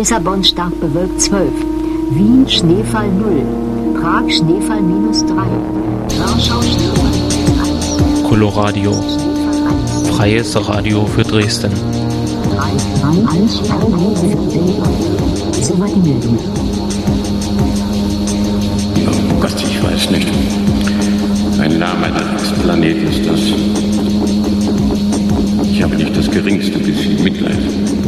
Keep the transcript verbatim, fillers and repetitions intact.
Lissabon stark bewölkt zwölf. Wien Schneefall null. Prag Schneefall minus drei. Warschau Schneefall eins. Coloradio. Freies Radio für Dresden. Soweit die Meldung. Oh Gott, ich weiß nicht. Ein lahmartiges Planet ist das. Ich habe nicht das geringste bisschen Mitleid.